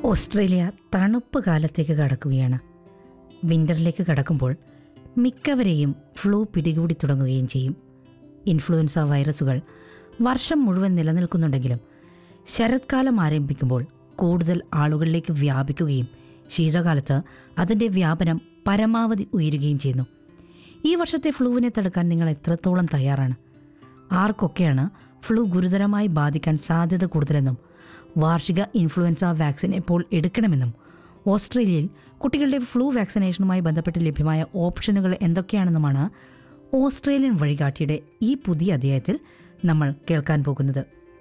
Australia തണുപ്പ് കാലത്തേക്ക് കടക്കുകയാണ്. വിൻ്ററിലേക്ക് കടക്കുമ്പോൾ മിക്കവരെയും ഫ്ലൂ പിടികൂടി തുടങ്ങുകയും ചെയ്യും. ഇൻഫ്ലുവൻസ വൈറസുകൾ വർഷം മുഴുവൻ നിലനിൽക്കുന്നുണ്ടെങ്കിലും ശരത്കാലം ആരംഭിക്കുമ്പോൾ കൂടുതൽ ആളുകളിലേക്ക് വ്യാപിക്കുകയും ശീതകാലത്ത് അതിൻ്റെ വ്യാപനം പരമാവധി ഉയരുകയും ചെയ്യുന്നു. ഈ വർഷത്തെ ഫ്ലൂവിനെ തടുക്കാൻ നിങ്ങൾ എത്രത്തോളം തയ്യാറാണ്? ആർക്കൊക്കെയാണ് ഫ്ലൂ ഗുരുതരമായി ബാധിക്കാൻ സാധ്യത കൂടുതലെന്നും വാർഷിക ഇൻഫ്ലുവൻസ വാക്സിൻ എപ്പോൾ എടുക്കണമെന്നും ഓസ്ട്രേലിയയിൽ കുട്ടികളുടെ ഫ്ലൂ വാക്സിനേഷനുമായി ബന്ധപ്പെട്ട് ലഭ്യമായ ഓപ്ഷനുകൾ എന്തൊക്കെയാണെന്നുമാണ് ഓസ്ട്രേലിയൻ വഴികാട്ടിയുടെ ഈ പുതിയ അധ്യായത്തിൽ നമ്മൾ കേൾക്കാൻ പോകുന്നത്.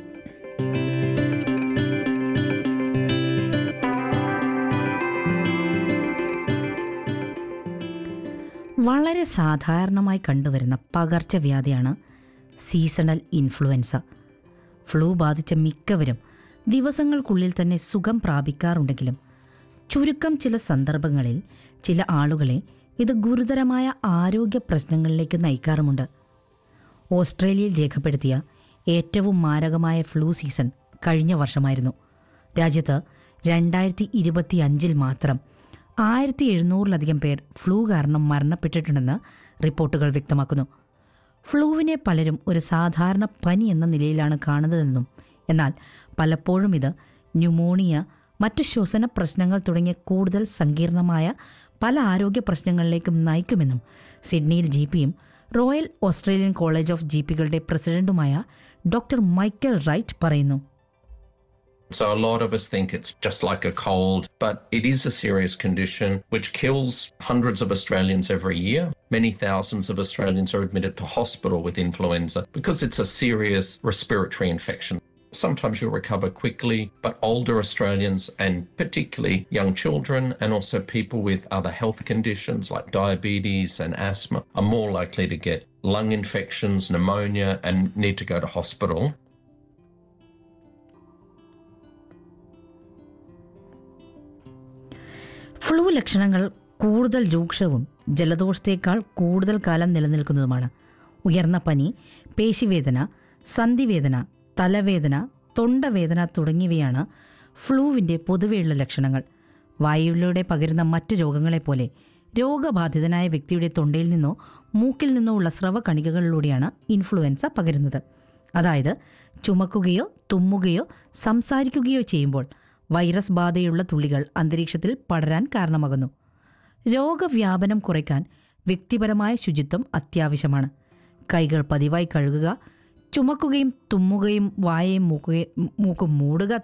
വളരെ സാധാരണമായി കണ്ടുവരുന്ന പകർച്ചവ്യാധിയാണ് സീസണൽ ഇൻഫ്ലുവൻസ. ഫ്ലൂ ബാധിച്ച മിക്കവരും ദിവസങ്ങൾക്കുള്ളിൽ തന്നെ സുഖം പ്രാപിക്കാറുണ്ടെങ്കിലും ചുരുക്കം ചില സന്ദർഭങ്ങളിൽ ചില ആളുകളെ ഇത് ഗുരുതരമായ ആരോഗ്യ പ്രശ്നങ്ങളിലേക്ക് നയിക്കാറുമുണ്ട്. ഓസ്ട്രേലിയയിൽ രേഖപ്പെടുത്തിയ ഏറ്റവും മാരകമായ ഫ്ലൂ സീസൺ കഴിഞ്ഞ വർഷമായിരുന്നു. രാജ്യത്ത് 2025 മാത്രം 1700-ലധികം പേർ ഫ്ലൂ കാരണം മരണപ്പെട്ടിട്ടുണ്ടെന്ന് റിപ്പോർട്ടുകൾ വ്യക്തമാക്കുന്നു. ഫ്ലൂവിനെ പലരും ഒരു സാധാരണ പനി എന്ന നിലയിലാണ് കാണുന്നതെന്നും എന്നാൽ പലപ്പോഴും ഇത് ന്യൂമോണിയ, മറ്റ് ശ്വസന പ്രശ്നങ്ങൾ തുടങ്ങിയ കൂടുതൽ സങ്കീർണമായ പല ആരോഗ്യ പ്രശ്നങ്ങളിലേക്കും നയിക്കുമെന്നും സിഡ്നിയിൽ GPയും റോയൽ ഓസ്ട്രേലിയൻ കോളേജ് ഓഫ് GPകളുടെ പ്രസിഡന്റുമായ ഡോക്ടർ മൈക്കൽ റൈറ്റ് പറയുന്നു. So a lot of us think it's just like a cold, but it is a serious condition which kills hundreds of Australians every year. Many thousands of Australians are admitted to hospital with influenza because it's a serious respiratory infection. Sometimes you'll recover quickly, but older Australians and particularly young children and also people with other health conditions like diabetes and asthma are more likely to get lung infections, pneumonia and need to go to hospital. Flu ലക്ഷണങ്ങൾ കൂടുതൽ രൂക്ഷവും ജലദോഷത്തേക്കാൾ കൂടുതൽ കാലം നിലനിൽക്കുന്നതുമാണ്. ഉയർന്ന പനി, പേശിവേദന, സന്ധിവേദന, തലവേദന, തൊണ്ടവേദന തുടങ്ങിയവയാണ് ഫ്ലൂവിൻ്റെ പൊതുവെയുള്ള ലക്ഷണങ്ങൾ. വായുവിലൂടെ പകരുന്ന മറ്റ് രോഗങ്ങളെപ്പോലെ രോഗബാധിതനായ വ്യക്തിയുടെ തൊണ്ടയിൽ നിന്നോ മൂക്കിൽ നിന്നോ ഉള്ള സ്രവകണികകളിലൂടെയാണ് ഇൻഫ്ലുവൻസ പകരുന്നത്. അതായത് ചുമക്കുകയോ തുമ്മുകയോ സംസാരിക്കുകയോ ചെയ്യുമ്പോൾ വൈറസ് ബാധയുള്ള തുള്ളികൾ അന്തരീക്ഷത്തിൽ പടരാൻ കാരണമാകുന്നു. രോഗവ്യാപനം കുറയ്ക്കാൻ വ്യക്തിപരമായ ശുചിത്വം അത്യാവശ്യമാണ്. കൈകൾ പതിവായി കഴുകുക, ചുമക്കുകയും തുമ്മുകയും വായയും മൂക്കും മൂടുക